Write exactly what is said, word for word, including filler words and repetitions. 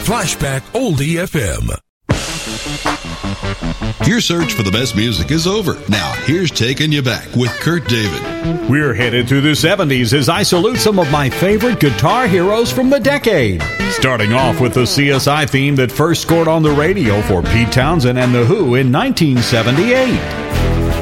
Flashback Oldie F M. Your search for the best music is over. Now, here's Taking You Back with Kurt David. We're headed to the seventies as I salute some of my favorite guitar heroes from the decade. Starting off with the C S I theme that first scored on the radio for Pete Townsend and The Who in nineteen seventy-eight.